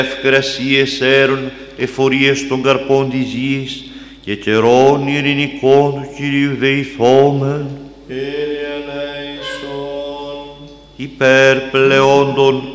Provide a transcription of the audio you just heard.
ευκρασίες αέρων, εφορίες των καρπών της γης και καιρών ειρηνικών του Κυρίου δεηθόμεν. Κύριε ελέησον. Υπέρ πλεόντων